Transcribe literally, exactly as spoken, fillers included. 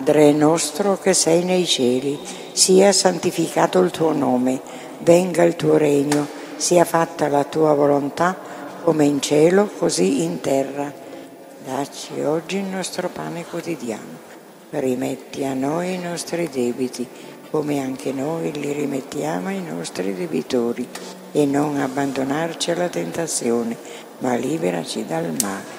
Padre nostro che sei nei cieli, sia santificato il tuo nome, venga il tuo regno, sia fatta la tua volontà, come in cielo, così in terra. Dacci oggi il nostro pane quotidiano. Rimetti a noi i nostri debiti, come anche noi li rimettiamo ai nostri debitori, e non abbandonarci alla tentazione, ma liberaci dal male.